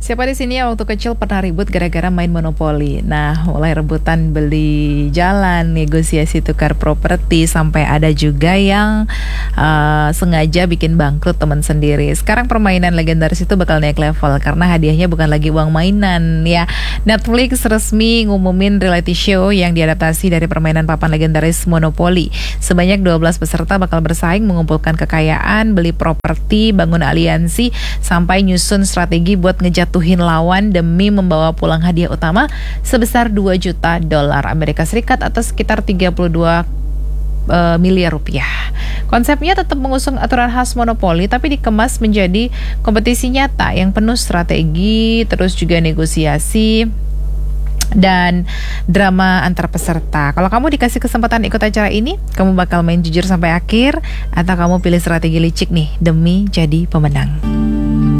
Siapa di sini yang waktu kecil pernah ribut gara-gara main monopoli? Nah, mulai rebutan beli jalan, negosiasi tukar properti, sampai ada juga yang sengaja bikin bangkrut teman sendiri. Sekarang permainan legendaris itu bakal naik level karena hadiahnya bukan lagi uang mainan ya. Netflix resmi ngumumin reality show yang diadaptasi dari permainan papan legendaris monopoli. Sebanyak 12 peserta bakal bersaing mengumpulkan kekayaan, beli properti, bangun aliansi, sampai nyusun strategi buat ngejatuhin lawan demi membawa pulang hadiah utama sebesar 2 juta dolar Amerika Serikat atau sekitar 32 miliar rupiah. Konsepnya tetap mengusung aturan khas monopoli tapi dikemas menjadi kompetisi nyata yang penuh strategi, terus juga negosiasi dan drama antar peserta. Kalau kamu dikasih kesempatan ikut acara ini, kamu bakal main jujur sampai akhir atau kamu pilih strategi licik nih demi jadi pemenang?